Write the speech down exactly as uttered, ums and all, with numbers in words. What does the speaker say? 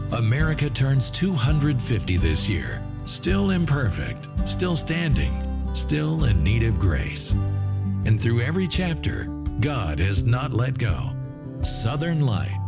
America turns two hundred fifty this year. Still imperfect, still standing, still in need of grace. And through every chapter, God has not let go. Southern Light.